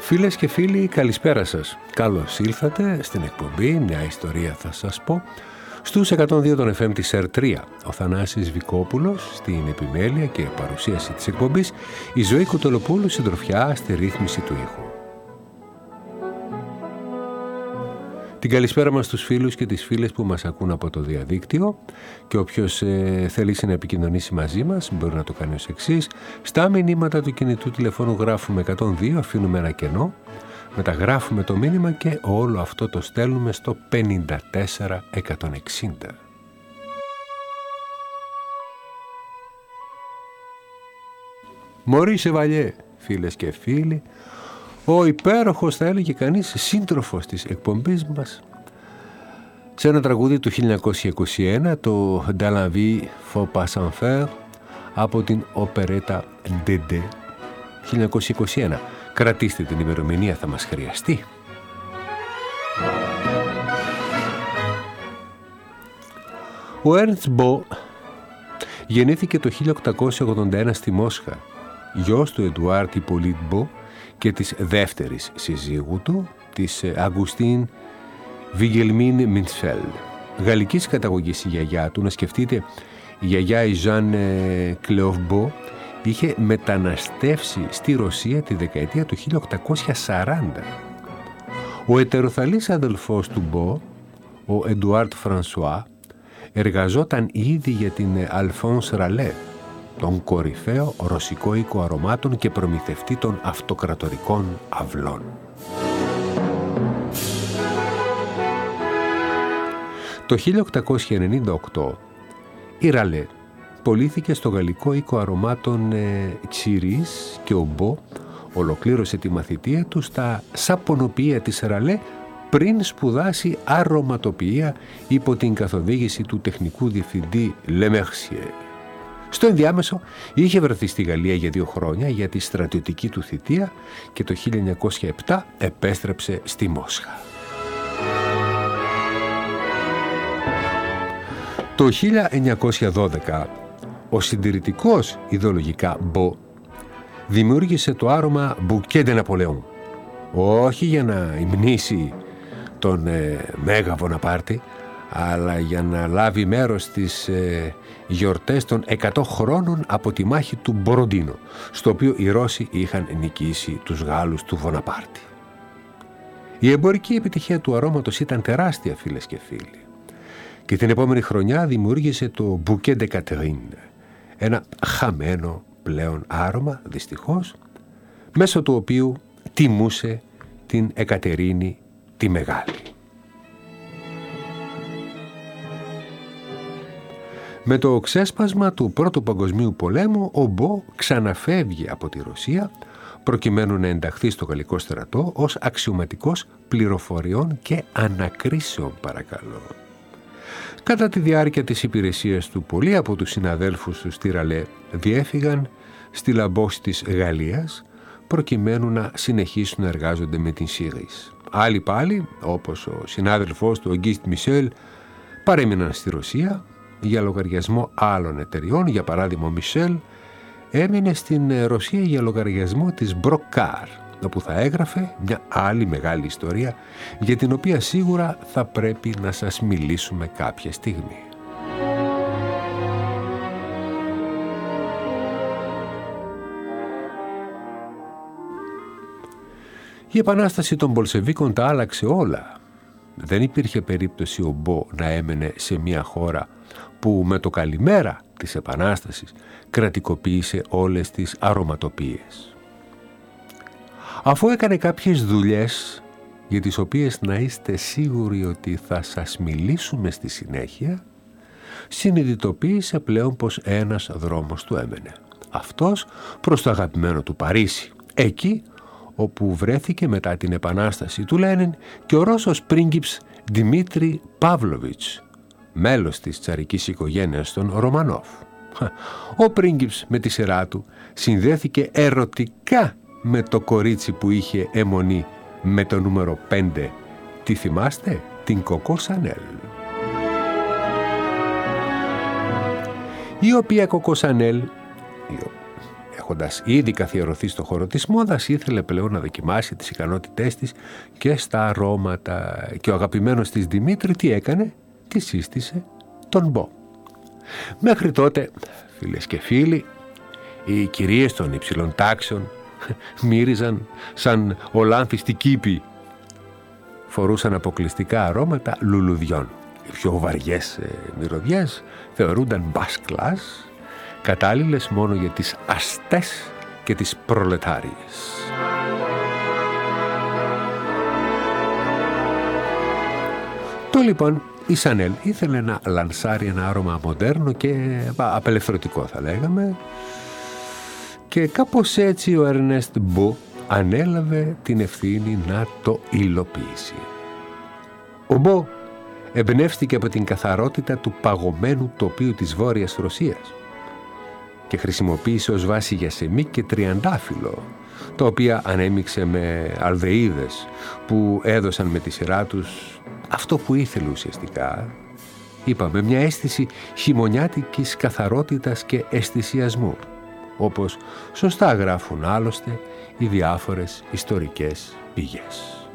Φίλες και φίλοι, καλησπέρα σας. Καλώς ήλθατε στην εκπομπή «Μια ιστορία θα σας πω» στους 102 των FM της ΕΡΤ3. Ο Θανάσης Βικόπουλος στην επιμέλεια και παρουσίαση της εκπομπής, η Ζωή Κουτολοπούλου συντροφιά στη ρύθμιση του ήχου. Την καλησπέρα μας στους φίλους και τις φίλες που μας ακούν από το διαδίκτυο, και όποιος θελήσει να επικοινωνήσει μαζί μας μπορεί να το κάνει ως εξής. Στα μηνύματα του κινητού τηλεφώνου γράφουμε 102, αφήνουμε ένα κενό, μεταγράφουμε το μήνυμα και όλο αυτό το στέλνουμε στο 54160. Μωρή Σεβαλιέ, φίλες και φίλοι, ο υπέροχος, θα έλεγε κανείς, σύντροφος της εκπομπής μας, σε ένα τραγούδι του 1921, το «Dans la vie faut pas s'en faire», από την οπερέτα «Dédé», 1921. Κρατήστε την ημερομηνία, θα μας χρειαστεί. Ο Ernst Beau γεννήθηκε το 1881 στη Μόσχα, γιος του Εντουάρτ Ιππολίτ Beau και της δεύτερης συζύγου του, της Αγκουστίν Βιγελμίν Μιντσφέλ. Γαλλικής καταγωγής η γιαγιά του, να σκεφτείτε, η γιαγιά η Ζαν Κλεόφ Μπο είχε μεταναστεύσει στη Ρωσία τη δεκαετία του 1840. Ο ετεροθαλής αδελφός του Μπο, ο Εντουάρτ Φρανσουά, εργαζόταν ήδη για την Αλφόνς Ραλέ, τον κορυφαίο ρωσικό οίκο αρωμάτων και προμηθευτή των αυτοκρατορικών αυλών. Το 1898 η Ραλέ πωλήθηκε στο γαλλικό οίκο αρωμάτων Ξυρίς και ο Μπο ολοκλήρωσε τη μαθητεία του στα σαπονοποιεία της Ραλέ πριν σπουδάσει αρωματοποιία υπό την καθοδήγηση του τεχνικού διευθυντή Le Mercier. Στο ενδιάμεσο είχε βρεθεί στη Γαλλία για 2 χρόνια για τη στρατιωτική του θητεία και το 1907 επέστρεψε στη Μόσχα. Το 1912 ο συντηρητικός ιδεολογικά Μπο δημιούργησε το άρωμα Bouquet de Napoléon, όχι για να υμνήσει τον Μέγα Βοναπάρτη, αλλά για να λάβει μέρος στις γιορτές των 100 χρόνων από τη μάχη του Μποροντίνο, στο οποίο οι Ρώσοι είχαν νικήσει τους Γάλλους του Βοναπάρτη. Η εμπορική επιτυχία του αρώματος ήταν τεράστια, φίλες και φίλοι, και την επόμενη χρονιά δημιούργησε το Bouquet de Catherine, ένα χαμένο πλέον άρωμα, δυστυχώς, μέσω του οποίου τιμούσε την Εκατερίνη τη Μεγάλη. Με το ξέσπασμα του Πρώτου Παγκοσμίου Πολέμου, ο Μπο ξαναφεύγει από τη Ρωσία προκειμένου να ενταχθεί στο γαλλικό στρατό ως αξιωματικός πληροφοριών και ανακρίσεων, παρακαλώ. Κατά τη διάρκεια της υπηρεσίας του, πολλοί από τους συναδέλφους του στη Ραλέ διέφυγαν στη Λαμπόση της Γαλλίας προκειμένου να συνεχίσουν να εργάζονται με την Σιρίς. Άλλοι πάλι, όπως ο συνάδελφός του, ο Γκίστ Μισελ, παρέμειναν στη Ρωσία για λογαριασμό άλλων εταιριών. Για παράδειγμα, ο Μισελ έμεινε στην Ρωσία για λογαριασμό της Μπροκάρ, όπου θα έγραφε μια άλλη μεγάλη ιστορία για την οποία σίγουρα θα πρέπει να σας μιλήσουμε κάποια στιγμή. Η επανάσταση των Μπολσεβίκων τα άλλαξε όλα. Δεν υπήρχε περίπτωση ο Μπο να έμενε σε μια χώρα που με το καλημέρα της επανάστασης κρατικοποίησε όλες τις αρωματοποιίες. Αφού έκανε κάποιες δουλειές για τις οποίες να είστε σίγουροι ότι θα σας μιλήσουμε στη συνέχεια, συνειδητοποίησε πλέον πως ένας δρόμος του έμενε. Αυτός προς το αγαπημένο του Παρίσι, εκεί όπου βρέθηκε μετά την επανάσταση του Λένιν και ο Ρώσος πρίγκιπς Δημήτρη Παύλοβιτς, μέλος της τσαρικής οικογένειας των Ρωμανόφ. Ο πρίγκιπς με τη σειρά του συνδέθηκε ερωτικά με το κορίτσι που είχε αιμονή με το νούμερο 5. Τι θυμάστε? Την Κοκό Σανέλ. Η οποία Κοκό Σανέλ, έχοντας ήδη καθιερωθεί στο χώρο της μόδας, ήθελε πλέον να δοκιμάσει τις ικανότητές της και στα αρώματα. Και ο αγαπημένος της Δημήτρη τι έκανε? Τη σύστησε τον Μπο. Μέχρι τότε, φίλες και φίλοι, οι κυρίες των υψηλών τάξεων μύριζαν σαν ολάνθιστοι κήποι. Φορούσαν αποκλειστικά αρώματα λουλουδιών. Οι πιο βαριές μυρωδιές θεωρούνταν μπας κλάς, κατάλληλες μόνο για τις αστές και τις προλετάριες. Το λοιπόν η Σανέλ ήθελε να λανσάρει ένα άρωμα μοντέρνο και απελευθερωτικό, θα λέγαμε, και κάπως έτσι ο Ερνέστ Μπο ανέλαβε την ευθύνη να το υλοποιήσει. Ο Μπο εμπνεύστηκε από την καθαρότητα του παγωμένου τοπίου της Βόρειας Ρωσίας και χρησιμοποίησε ως βάση γιασεμί και τριαντάφυλλο, τα οποία ανέμιξε με αλδεΐδες που έδωσαν με τη σειρά τους αυτό που ήθελε ουσιαστικά. Είπαμε, μια αίσθηση χειμωνιάτικης καθαρότητας και αισθησιασμού, όπως σωστά γράφουν άλλωστε οι διάφορες ιστορικές πηγές.